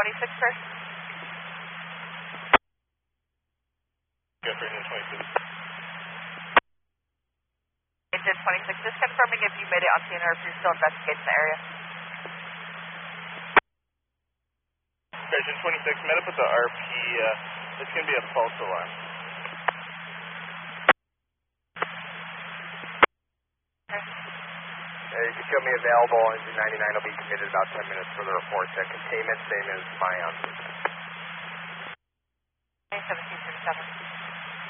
26, sir. Jeffrey, Engine 26. Engine 26, just confirming if you made it on scene or if you're still investigating the area. Engine 26, met up with the RP. It's going to be a false alarm. You can show me available. Engine 99 will be committed about 10 minutes for the report. Containment, same as my on. 1737.